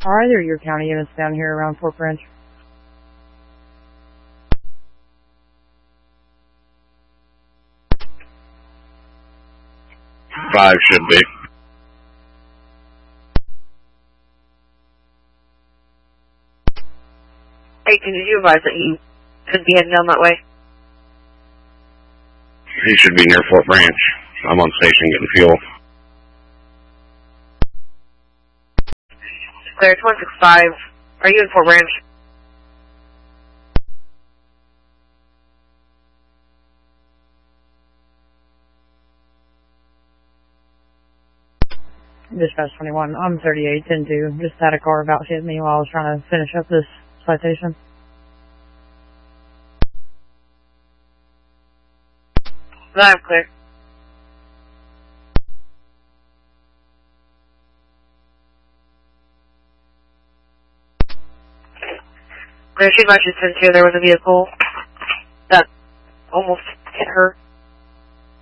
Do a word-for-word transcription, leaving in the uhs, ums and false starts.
Are there your county units down here around Fort Branch? Five should be. Hey, did you advise that he could be heading down that way? He should be near Fort Branch. I'm on station getting fuel. Clear, it's one six five. Are you in Fort Branch? Dispatch twenty-one. I'm thirty-eight, ten two. Just had a car about to hit me while I was trying to finish up this citation. No, I'm clear. Clear, she'd like you to send you there was a vehicle that almost hit her.